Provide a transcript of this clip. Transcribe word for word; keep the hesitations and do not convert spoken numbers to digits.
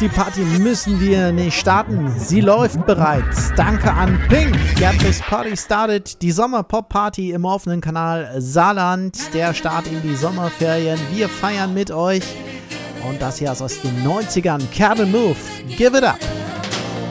Die Party müssen wir nicht starten, sie läuft bereits. Danke an Pink, get this party started. Die Sommer-Pop-Party im offenen Kanal Saarland. Der Start in die Sommerferien. Wir feiern mit euch. Und das hier ist aus den neunzigern. Carbon Move, give it up.